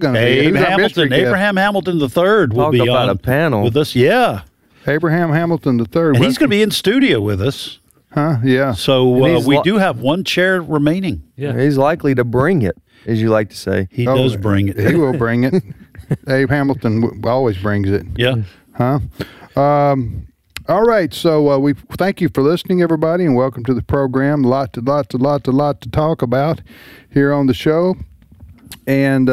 going to be? Who's our mystery guest? Abraham Hamilton III will be about on a panel with us. Yeah. Abraham Hamilton III. And he's going to be in studio with us. Huh? Yeah. So we do have one chair remaining. Yeah. He's likely to bring it, as you like to say. He does bring it. He will bring it. Abe Hamilton always brings it. Yeah. Huh? All right. So we thank you for listening, everybody, and welcome to the program. Lot to talk about here on the show. And,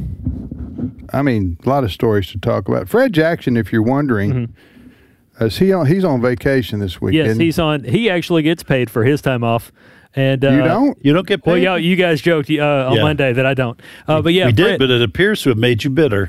I mean, a lot of stories to talk about. Fred Jackson, if you're wondering, he's on vacation this week. Yes, he's on. He actually gets paid for his time off. And you don't? You don't get paid? Well, yeah, you guys joked on Monday that I don't. But yeah, we did, but it appears to have made you bitter.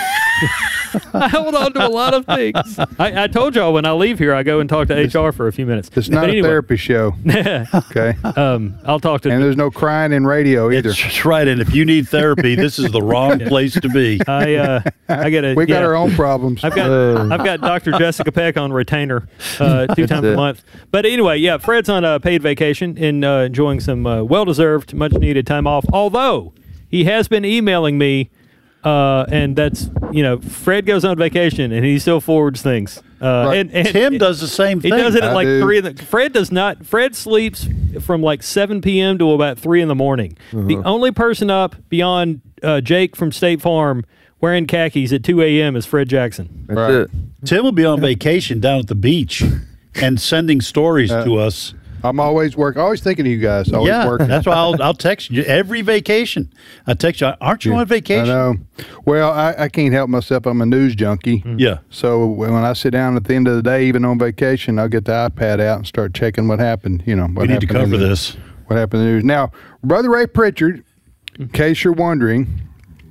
I hold on to a lot of things. I told y'all when I leave here, I go and talk to HR for a few minutes. It's not a therapy show. Okay. I'll talk to. And there's no crying in radio either. That's right. And if you need therapy, this is the wrong place to be. I got We got our own problems. I've got Dr. Jessica Peck on retainer 2 times a month. But anyway, yeah, Fred's on a paid vacation and enjoying some well-deserved, much-needed time off. Although he has been emailing me. And that's, Fred goes on vacation and he still forwards things. And Tim does the same thing. He does it at 3 Fred does not. Fred sleeps from 7 p.m. to about 3 in the morning. The only person up beyond Jake from State Farm wearing khakis at 2 a.m. is Fred Jackson. That's it. Tim will be on vacation down at the beach and sending stories to us. I'm always working. Always thinking of you guys. Always working. That's why I'll text you every vacation. I text you, aren't you on vacation? I know. Well, I can't help myself. I'm a news junkie. Yeah. So when I sit down at the end of the day, even on vacation, I'll get the iPad out and start checking what happened. We need to cover this. What happened in the news. Now, Brother Ray Pritchard, in case you're wondering,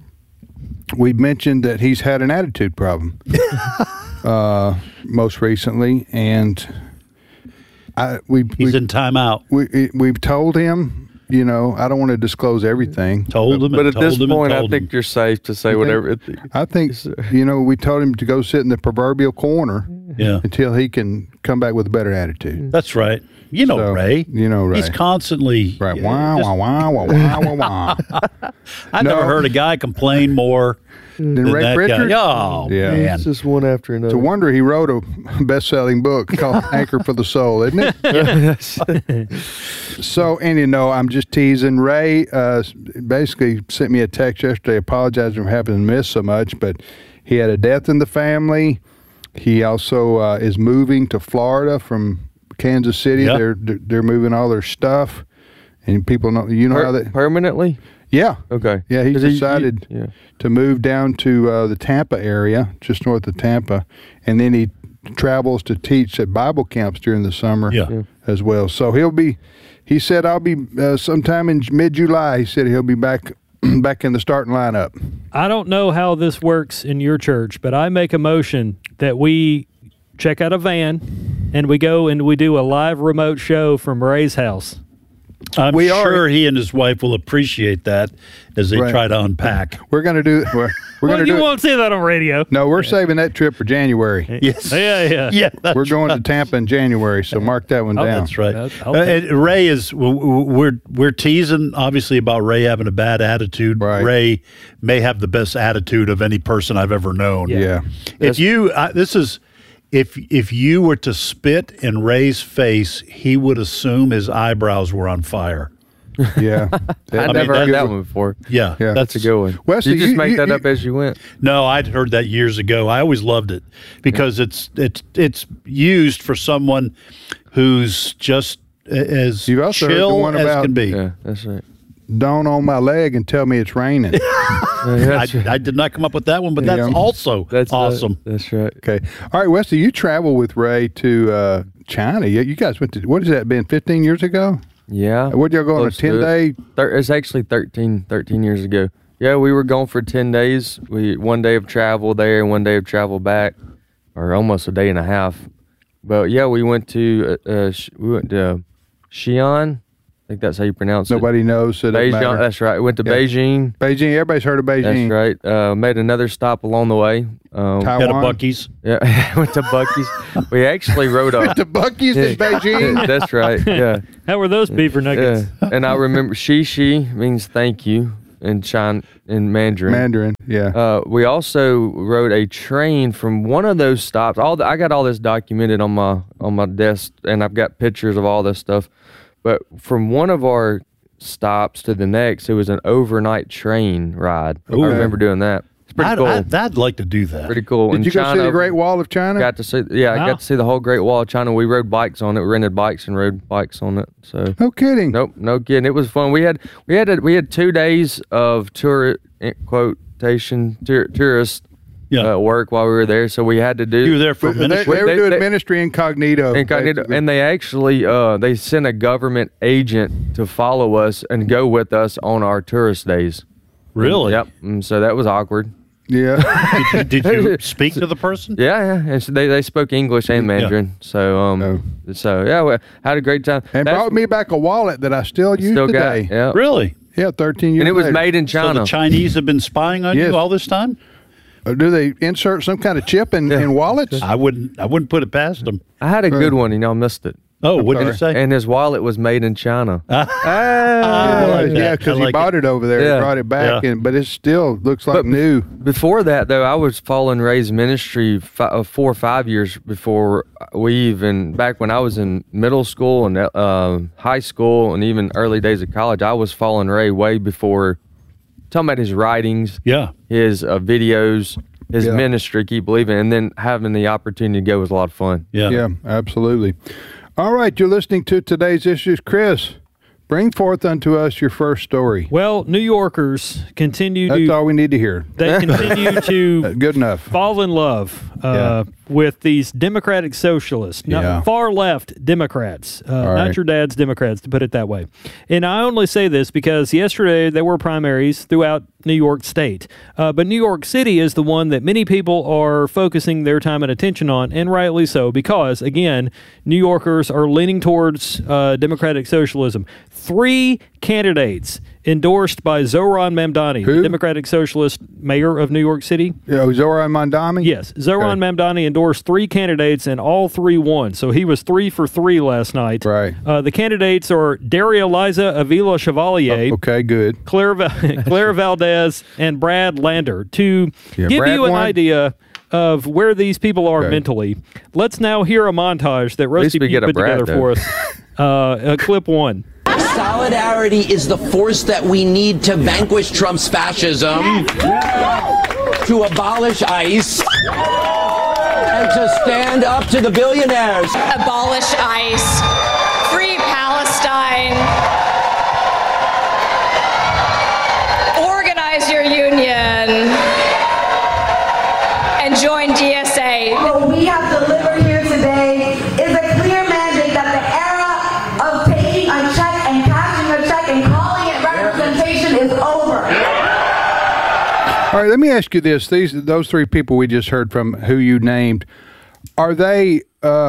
we mentioned that he's had an attitude problem most recently, and he's in timeout. We've told him, I don't want to disclose everything. But at this point, I think you're safe to say whatever. I think, we told him to go sit in the proverbial corner until he can come back with a better attitude. That's right. Ray. Ray. He's constantly. Right. Wah. I never heard a guy complain more than Ray Pritchard. Oh, yeah. Man. It's just one after another. It's a wonder he wrote a best-selling book called Anchor for the Soul, isn't it? So, and I'm just teasing. Ray basically sent me a text yesterday apologizing for having missed so much, but he had a death in the family. He also is moving to Florida from Kansas City. Yep. They're moving all their stuff, and people know how that permanently. Yeah. Okay. Yeah, he decided to move down to the Tampa area, just north of Tampa, and then he travels to teach at Bible camps during the summer as well. So he said, I'll be sometime in mid-July. He said he'll be back in the starting lineup. I don't know how this works in your church, but I make a motion that we check out a van and we go and we do a live remote show from Ray's house. I'm sure he and his wife will appreciate that as they try to unpack. We're going to do we're going to do. You won't see that on radio. No, we're saving that trip for January. Yes. Yeah. We're going to Tampa in January, so mark that one down. That's right. Ray is. We're teasing obviously about Ray having a bad attitude. Right. Ray may have the best attitude of any person I've ever known. Yeah. If you were to spit in Ray's face, he would assume his eyebrows were on fire. Yeah. I've never heard that one before. Yeah. That's a good one. Wesley, you just make that up as you went? No, I'd heard that years ago. I always loved it because it's used for someone who's just as chill as can be. Yeah, that's right. Dawn on my leg and tell me it's raining. I did not come up with that one, but that's also awesome. That's right. Okay. All right, Wesley, you traveled with Ray to China. You guys went to, what has that been, 15 years ago? Yeah. What did y'all go on a 10-day? It's actually 13 years ago. Yeah, we were gone for 10 days. One day of travel there and one day of travel back, or almost a day and a half. But yeah, we went to Xi'an. I think that's how you pronounce Nobody it. knows. So Beijing. That's right. We went to Beijing. Beijing. Everybody's heard of Beijing. That's right. Made another stop along the way. Taiwan. Had a Buc-ee's. Yeah, went to Buc-ee's. We actually rode up. to Buc-ee's in Beijing. That's right. Yeah. How were those beaver nuggets? Yeah. And I remember Shi means thank you. in Mandarin. Mandarin, yeah. We also rode a train from one of those stops. I got all this documented on my desk, and I've got pictures of all this stuff. But from one of our stops to the next, it was an overnight train ride. Ooh. I remember doing that. It's pretty cool. I'd like to do that. Pretty cool. Did you go see the Great Wall of China? Got to see. Yeah, I got to see the whole Great Wall of China. We rode bikes on it. We rented bikes and rode bikes on it. So no kidding. Nope, no kidding. It was fun. We had 2 days of tourist work while we were there. So we had to do. You were there for ministry. They were doing ministry incognito. And they actually they sent a government agent to follow us and go with us on our tourist days. Really? Yep. And so that was awkward. Yeah. Did you speak to the person? Yeah. And so they spoke English and Mandarin. Yeah. So yeah, we had a great time. And brought me back a wallet that I still use today. Yeah. Really? Yeah, 13 years. And it was later. made in China. So the Chinese have been spying on you all this time? Do they insert some kind of chip in wallets? I wouldn't put it past them. I had a good one, and y'all missed it. Oh, what did it say? And his wallet was made in China. Yeah, because he bought it over there and brought it back, but it still looks like new. Before that, though, I was following Ray's ministry 4 or 5 years before back when I was in middle school and high school and even early days of college, I was following Ray way before, talking about his writings, his videos, his ministry, keep believing, and then having the opportunity to go was a lot of fun. Yeah, absolutely. All right, you're listening to Today's Issues. Chris, bring forth unto us your first story. Well, New Yorkers continue That's all we need to hear. They continue to good enough. fall in love with these Democratic Socialists, far left Democrats, not your dad's Democrats, to put it that way. And I only say this because yesterday there were primaries throughout New York State. But New York City is the one that many people are focusing their time and attention on, and rightly so, because, again, New Yorkers are leaning towards Democratic Socialism. 3 candidates endorsed by Zohran Mamdani, the Democratic Socialist mayor of New York City. Zohran Mamdani? Yes. Zohran Mamdani endorsed 3 candidates, and all 3 won. So he was 3 for 3 last night. Right. The candidates are Daria Liza Avila Chevalier. Okay, good. Claire Valdez and Brad Lander. To give you an idea of where these people are mentally, let's now hear a montage that Rusty put together for us. Clip 1. Solidarity is the force that we need to vanquish Trump's fascism, to abolish ICE, and to stand up to the billionaires. Abolish ICE. Free Palestine. Organize your union. And join DSA. What we have delivered here today is a clear mandate that the era of taking a check and cashing a check and calling it representation is over. All right, let me ask you this. Those 3 people we just heard from who you named, did they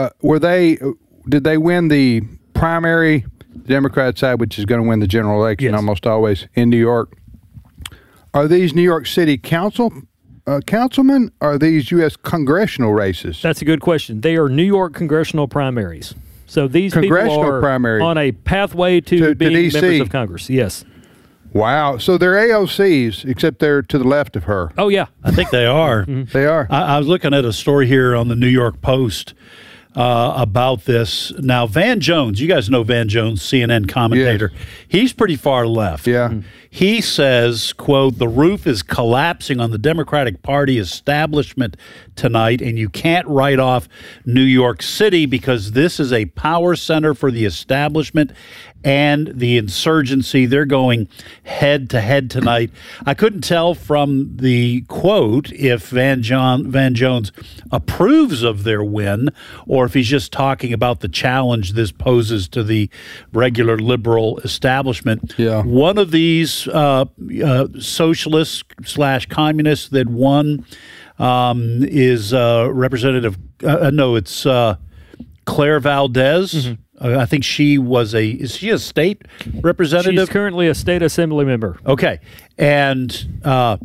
win the primary Democrat side, which is going to win the general election almost always in New York? Are these New York City councilmen? Are these U.S. congressional races? That's a good question. They are New York congressional primaries. So these people are on a pathway to being DC. members of Congress. Yes. Wow. So they're AOCs, except they're to the left of her. Oh, yeah. I think they are. They are. I was looking at a story here on the New York Post about this. Now, Van Jones, you guys know Van Jones, CNN commentator. Yes. He's pretty far left. Yeah. He says, quote, "The roof is collapsing on the Democratic Party establishment tonight, and you can't write off New York City because this is a power center for the establishment and the insurgency. They're going head to head tonight." I couldn't tell from the quote if Van Jones approves of their win or if he's just talking about the challenge this poses to the regular liberal establishment. Yeah. One of these socialists / communists that won is Representative. It's Claire Valdez. Mm-hmm. I think is she a state representative? She's currently a state assembly member. Okay. And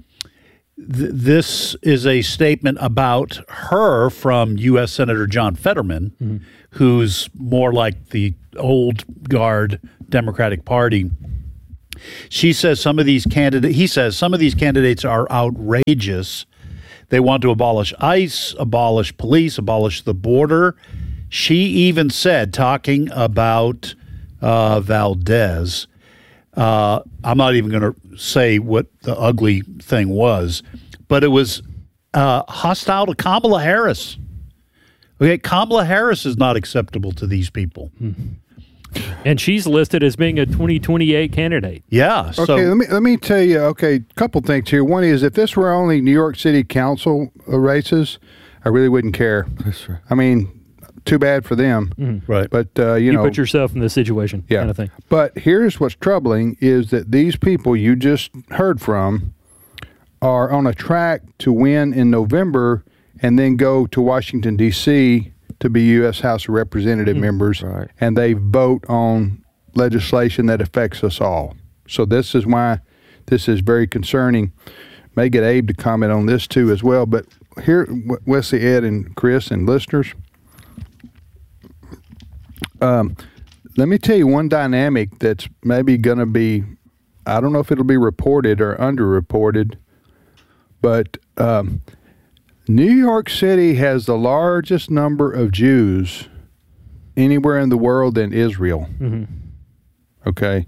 this is a statement about her from U.S. Senator John Fetterman, who's more like the old guard Democratic Party. He says some of these candidates are outrageous. They want to abolish ICE, abolish police, abolish the border. She even said, talking about Valdez, I'm not even going to say what the ugly thing was, but it was hostile to Kamala Harris. Okay, Kamala Harris is not acceptable to these people. And she's listed as being a 2028 candidate. Yeah. So, okay, let me tell you, a couple things here. One is, if this were only New York City Council races, I really wouldn't care. That's right. I mean, too bad for them. right. But, You know. put yourself in this situation, Yeah. kind of thing. But here's what's troubling is that these people you just heard from are on a track to win in November and then go to Washington, D.C. to be U.S. House of Representative members, Right. and they vote on legislation that affects us all. So this is why this is very concerning. May get Abe to comment on this too as well. But here, Wesley, Ed, and Chris, and listeners, let me tell you one dynamic that's maybe going to be, I don't know if it'll be reported or underreported, but New York City has the largest number of Jews anywhere in the world than Israel. Okay.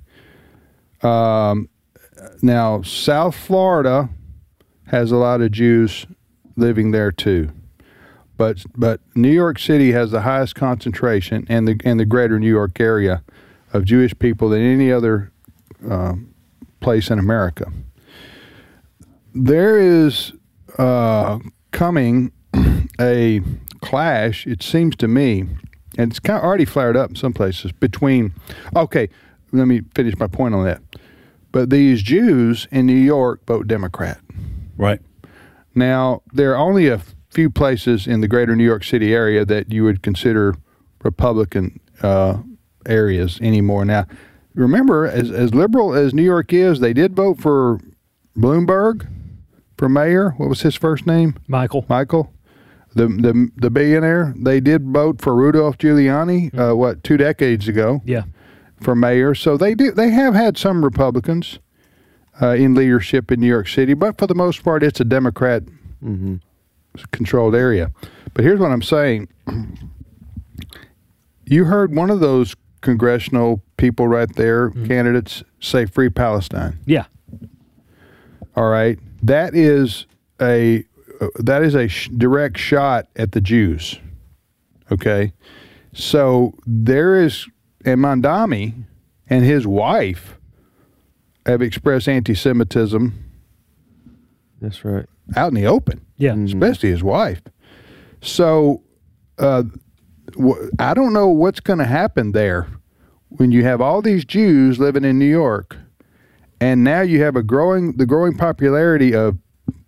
Now, South Florida has a lot of Jews living there too. But New York City has the highest concentration in the greater New York area of Jewish people than any other place in America. There is coming a clash, it seems to me, and it's kind of already flared up in some places, between, okay, let me finish my point on that. But these Jews in New York vote Democrat. right. Now, there are only a few places in the greater New York City area that you would consider Republican areas anymore. Now, remember, as liberal as New York is, they did vote for Bloomberg for mayor. What was his first name? Michael. The billionaire. They did vote for Rudolph Giuliani, 2 decades ago, Yeah. for mayor. So they have had some Republicans in leadership in New York City, but for the most part, it's a Democrat controlled area. But here's what I'm saying. You heard one of those congressional people right there, candidates, say free Palestine. Yeah. All right. That is a direct shot at the Jews. Okay. So there is, and Mamdani and his wife have expressed anti-Semitism That's right. out in the open. Yeah. Especially his wife. So I don't know what's going to happen there when you have all these Jews living in New York, and now you have the growing popularity of,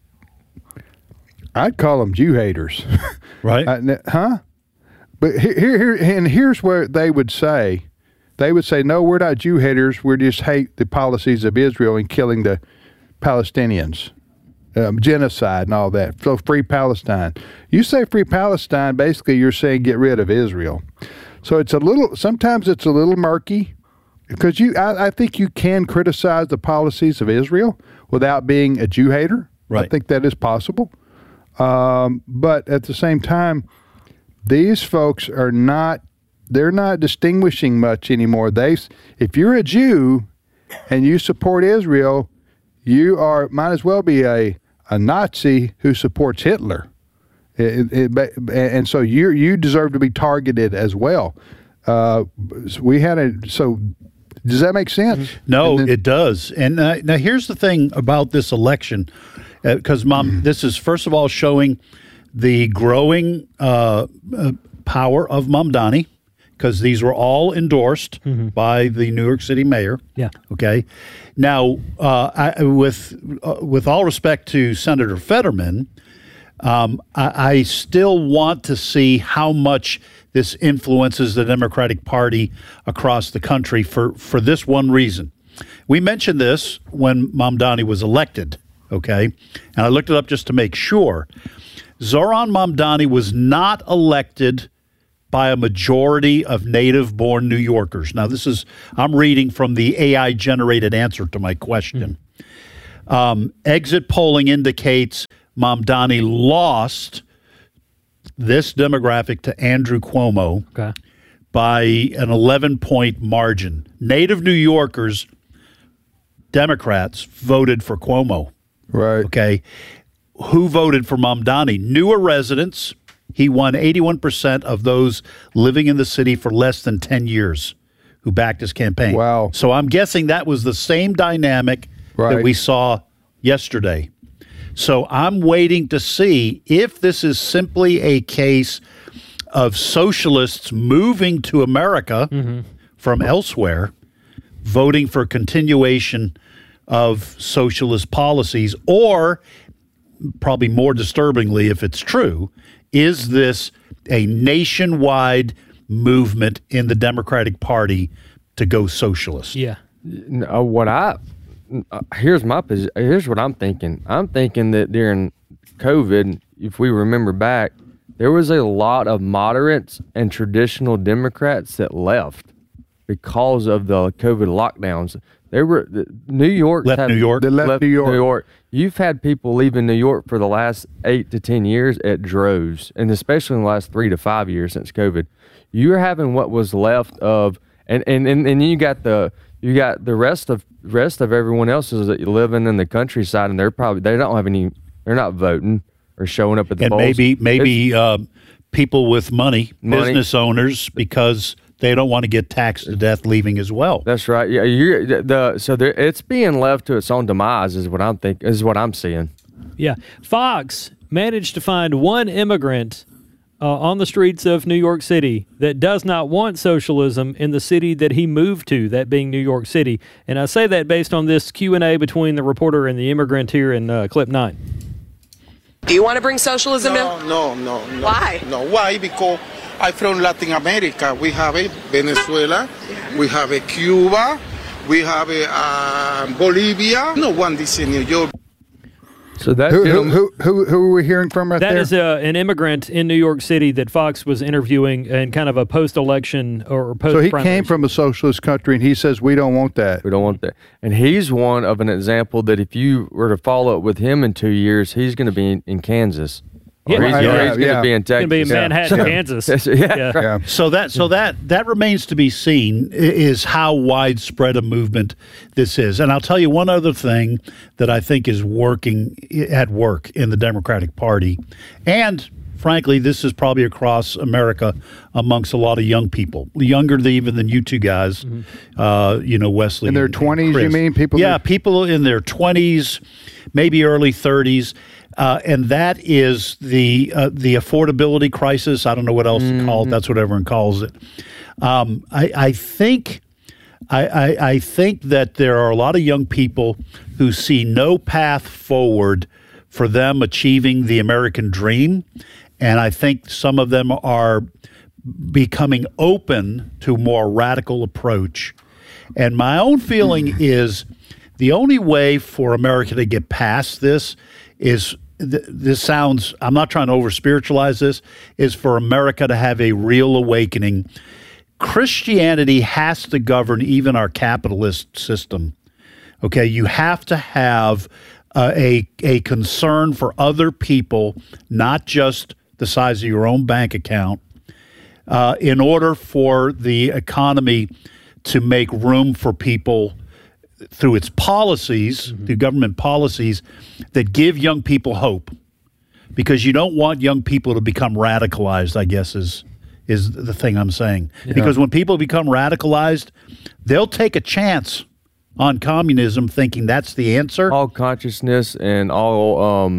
I'd call them Jew haters. Right. But here's where they would say, no, we're not Jew haters. We just hate the policies of Israel in killing the Palestinians. Genocide and all that. So free Palestine. You say free Palestine, basically you're saying get rid of Israel. So sometimes it's a little murky, because I think you can criticize the policies of Israel without being a Jew hater. Right. I think that is possible. But at the same time, these folks they're not distinguishing much anymore. If you're a Jew and you support Israel, you might as well be a Nazi who supports Hitler, and so you deserve to be targeted as well. So does that make sense? No, it does. And now here's the thing about this election, because this is first of all showing the growing power of Mamdani, because these were all endorsed by the New York City mayor. Yeah. Okay. Now, with all respect to Senator Fetterman, I still want to see how much this influences the Democratic Party across the country for this one reason. We mentioned this when Mamdani was elected, okay? And I looked it up just to make sure. Zoran Mamdani was not elected by a majority of native-born New Yorkers. Now, I'm reading from the AI-generated answer to my question. Exit polling indicates Mamdani lost this demographic to Andrew Cuomo by an 11-point margin. Native New Yorkers, Democrats, voted for Cuomo. Right. Okay. Who voted for Mamdani? Newer residents. He won 81% of those living in the city for less than 10 years who backed his campaign. Wow. So I'm guessing that was the same dynamic that we saw yesterday. So I'm waiting to see if this is simply a case of socialists moving to America from elsewhere, voting for continuation of socialist policies, or probably more disturbingly, if it's true, is this a nationwide movement in the Democratic Party to go socialist? Yeah. Here's what I'm thinking. I'm thinking that during COVID, if we remember back, there was a lot of moderates and traditional Democrats that left because of the COVID lockdowns. They were New York left New York. They left New York. You've had people leaving New York for the last 8 to 10 years at droves, and especially in the last 3 to 5 years since COVID. You're having what was left of, and you got the rest of everyone else is living in the countryside, and they're not voting or showing up at the polls. And maybe people with money, business owners, because they don't want to get taxed to death leaving as well. That's right. Yeah, it's being left to its own demise, is what I'm seeing. Yeah, Fox managed to find one immigrant on the streets of New York City that does not want socialism in the city that he moved to, that being New York City. And I say that based on this Q&A between the reporter and the immigrant here in clip 9. Do you want to bring socialism in? No. Why? No, why? Because I'm from Latin America. We have a Venezuela, we have a Cuba, we have a Bolivia. No one is in New York. So that who are we hearing from right there? That is an immigrant in New York City that Fox was interviewing in kind of a post-election or post. So he came from a socialist country, and he says we don't want that. We don't want that. And he's one of an example that if you were to follow up with him in 2 years, he's going to be in Kansas. Yeah, he's going to be in Texas. Going to be in Manhattan, Kansas. Yeah. So that remains to be seen, is how widespread a movement this is. And I'll tell you one other thing that I think is at work in the Democratic Party, and frankly, this is probably across America amongst a lot of young people, younger even than you two guys. Wesley in their 20s. Chris. You mean people? Yeah, people in their 20s, maybe early 30s. And that is the affordability crisis. I don't know what else to call it. That's what everyone calls it. I think that there are a lot of young people who see no path forward for them achieving the American dream, and I think some of them are becoming open to a more radical approach. And my own feeling is the only way for America to get past this is. This sounds, I'm not trying to over-spiritualize this, is for America to have a real awakening. Christianity has to govern even our capitalist system. Okay, you have to have a concern for other people, not just the size of your own bank account, in order for the economy to make room for people through its policies, through government policies that give young people hope, because you don't want young people to become radicalized, I guess is the thing I'm saying. Yeah. Because when people become radicalized, they'll take a chance on communism thinking that's the answer. All consciousness and all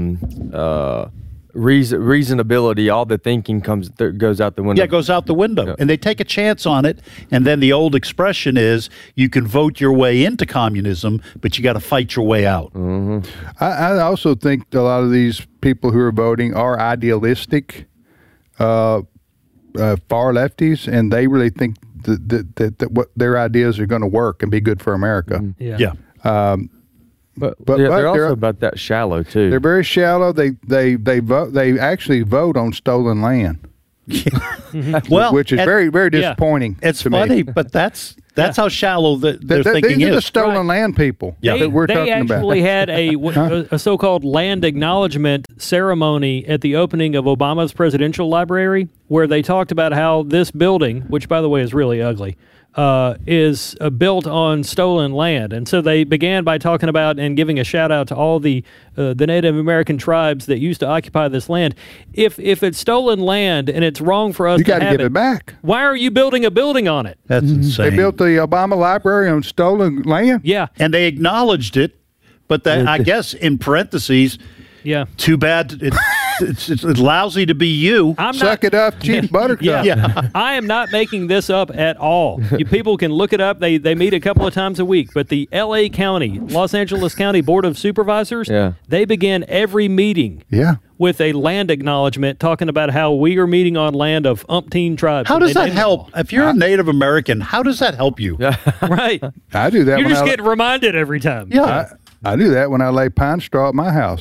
reasonability, all the thinking goes out the window. Yeah, it goes out the window. Yeah. And they take a chance on it. And then the old expression is you can vote your way into communism, but you got to fight your way out. Mm-hmm. I also think a lot of these people who are voting are idealistic, far lefties, and they really think that what their ideas are going to work and be good for America. Mm-hmm. Yeah. But they're also about that shallow too. They're very shallow. They vote. They actually vote on stolen land. Well, which is very, very disappointing. It's to funny, me. but that's how shallow their These thinking are the is. stolen land people that we're talking about. They actually had a so-called land acknowledgement ceremony at the opening of Obama's presidential library, where they talked about how this building, which by the way is really ugly, is built on stolen land. And so they began by talking about and giving a shout out to all the Native American tribes that used to occupy this land. If it's stolen land and it's wrong for us You to got to have give it back. why are you building a building on it? That's insane. They built the Obama Library on stolen land. Yeah. And they acknowledged it, but that I guess in parentheses, Yeah. too bad it's lousy to be you. I'm Suck it up, cheap buttercup. Yeah. I am not making this up at all. You people can look it up. They meet a couple of times a week. But the L.A. County, Los Angeles County Board of Supervisors, they begin every meeting with a land acknowledgement talking about how we are meeting on land of umpteen tribes. How does that help? If you're a Native American, how does that help you? Right. I do that. You when just I, get reminded every time. Yeah. I do that when I lay pine straw at my house.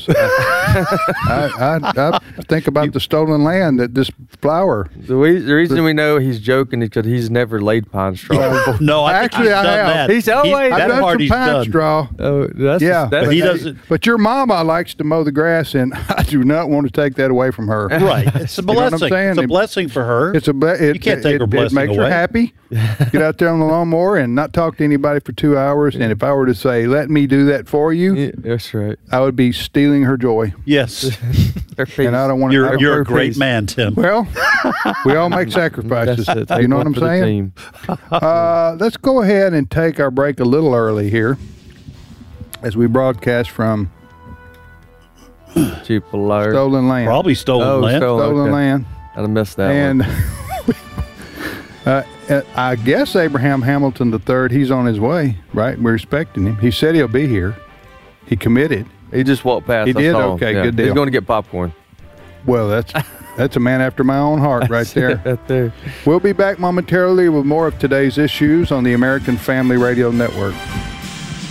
I think about the stolen land that this flower. The reason we know he's joking is because he's never laid pine straw before. No, I think Actually, he's I done have. that. He's always- I've that done part some he's pine done. straw. Oh, that's Yeah, But he doesn't. But your mama likes to mow the grass, and I do not want to take that away from her. Right. It's a You know what I'm blessing. saying? It's a blessing for her. It's a You can't take her blessing It makes away. her happy. Get out there on the lawnmower and not talk to anybody for 2 hours. And if I were to say, "Let me do that for you," Yeah, that's right. I would be stealing her joy. Yes. And I don't want to. You're a great man, Tim. Well, we all make sacrifices. That's it. Take You know what one I'm for the saying? team. Let's go ahead and take our break a little early here as we broadcast from Tupelo. stolen land. Probably stolen land. Stolen okay. land. I'd have missed that And one. I guess Abraham Hamilton III, he's on his way, right? We're expecting him. He said he'll be here. He committed. He just walked past. He I did? saw him. Okay, Yeah. good deal. He's going to get popcorn. Well, that's a man after my own heart right there. Right there. We'll be back momentarily with more of today's issues on the American Family Radio Network.